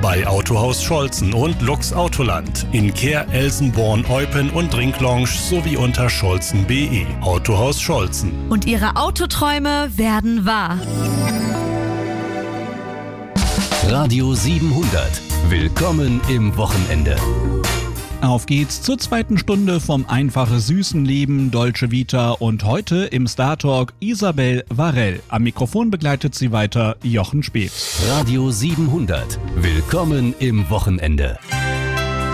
bei Autohaus Scholzen und Lux Autoland in Kehr, Elsenborn, Eupen und Rinklounge sowie unter scholzen.de. Autohaus Scholzen. Und Ihre Autoträume werden wahr. Radio 700. Willkommen im Wochenende. Auf geht's zur zweiten Stunde vom Einfache Süßen Leben Dolce Vita und heute im Star Talk Isabel Varell. Am Mikrofon begleitet sie weiter Jochen Speth. Radio 700. Willkommen im Wochenende.